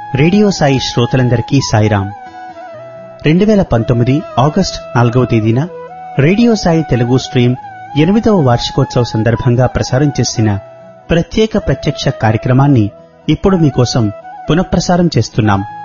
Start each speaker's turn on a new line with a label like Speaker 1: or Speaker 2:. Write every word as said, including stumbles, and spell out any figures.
Speaker 1: Radio Sai శ్రోతలందరికీ సాయిరాం. రెండు వేల పంతొమ్మిది ఆగస్టు నాలుగవ తేదీన రేడియో సాయి తెలుగు స్ట్రీమ్ ఎనిమిదవ వార్షికోత్సవ సందర్భంగా ప్రసారం చేసిన ప్రత్యేక ప్రత్యక్ష కార్యక్రమాన్ని ఇప్పుడు మీకోసం పునఃప్రసారం చేస్తున్నాం.